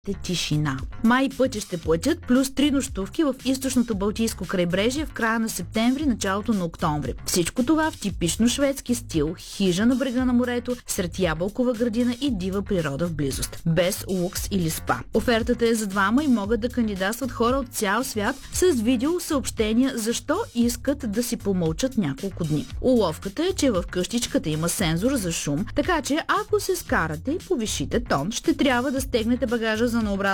тишина. Май пътя ще платят плюс 3 нощувки в източното Балтийско крайбрежие в края на септември, началото на октомври. Всичко това в типично шведски стил, хижа на брега на морето, сред ябълкова градина и дива природа в близост. Без лукс или спа. Офертата е за двама и могат да кандидатстват хора от цял свят с видео съобщения защо искат да си помълчат няколко дни. Уловката е, че в къщичката има сензор за шум, така че ако се скарате и повишите тон, ще трябва да стегнете багажа за наобратно